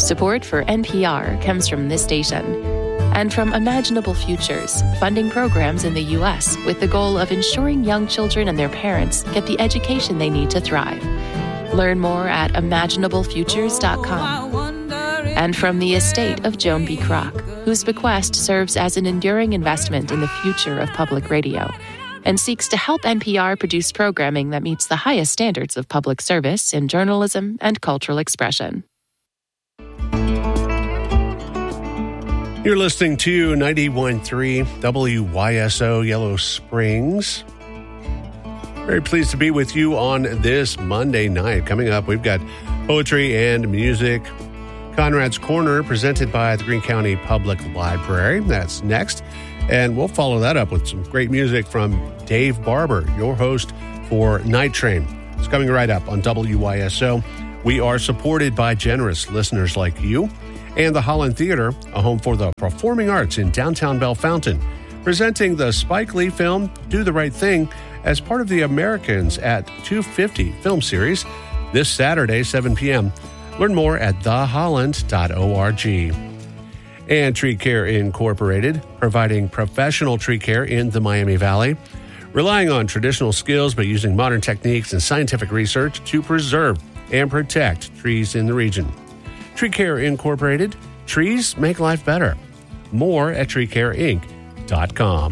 Support for NPR comes from this station and from Imaginable Futures, funding programs in the U.S. with the goal of ensuring young children and their parents get the education they need to thrive. Learn more at imaginablefutures.com. And from the estate of Joan B. Kroc, whose bequest serves as an enduring investment in the future of public radio and seeks to help NPR produce programming that meets the highest standards of public service in journalism and cultural expression. You're listening to 91.3 WYSO Yellow Springs. Very pleased to be with you on this Monday night. Coming up, we've got poetry and music. Conrad's Corner, presented by the Greene County Public Library. That's next. And we'll follow that up with some great music from Dave Barber, your host for Night Train. It's coming right up on WYSO. We are supported by generous listeners like you and the Holland Theater, a home for the performing arts in downtown Bellefontaine, presenting the Spike Lee film Do the Right Thing as part of the Americans at 250 film series this Saturday, 7 p.m. Learn more at theholland.org. And Tree Care Incorporated, providing professional tree care in the Miami Valley, relying on traditional skills but using modern techniques and scientific research to preserve and protect trees in the region. Tree Care Incorporated, trees make life better. More at treecareinc.com.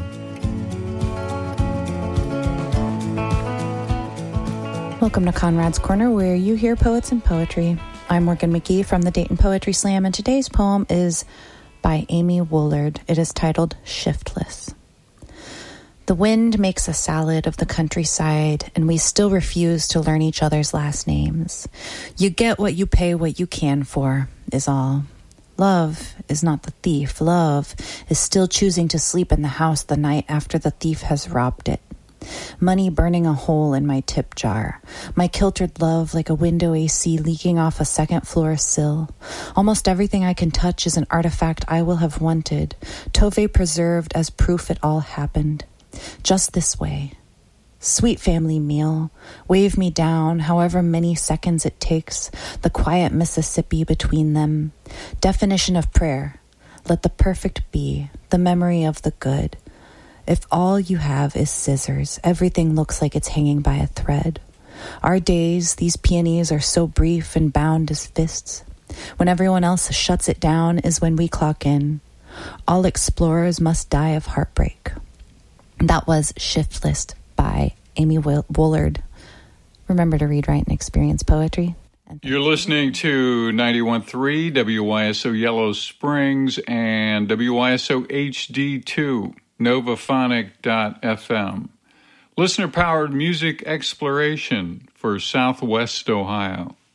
Welcome to Conrad's Corner, where you hear poets and poetry. I'm Morgan McGee from the Dayton Poetry Slam, and today's poem is by Amy Woolard. It is titled Shiftless. The wind makes a salad of the countryside, and we still refuse to learn each other's last names. You get what you pay what you can for, is all. Love is not the thief. Love is still choosing to sleep in the house the night after the thief has robbed it. Money burning a hole in my tip jar. My kiltered love like a window AC leaking off a second-floor sill. Almost everything I can touch is an artifact I will have wanted. Tove preserved as proof it all happened. Just this way. Sweet family meal. Wave me down, however many seconds it takes. The quiet Mississippi between them. Definition of prayer. Let the perfect be. The memory of the good. If all you have is scissors, everything looks like it's hanging by a thread. Our days, these peonies, are so brief and bound as fists. When everyone else shuts it down is when we clock in. All explorers must die of heartbreak. That was Shiftless by Amy Woolard. Remember to read, write, and experience poetry. You're listening to 91.3 WYSO Yellow Springs and WYSO HD2. Novaphonic.fm. Listener-powered music exploration for Southwest Ohio.